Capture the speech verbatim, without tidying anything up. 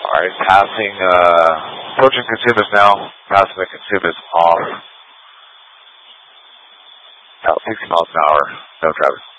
Alright, passing, uh, approaching Consumers now. Passing the Consumers off. About sixty miles an hour. No traffic.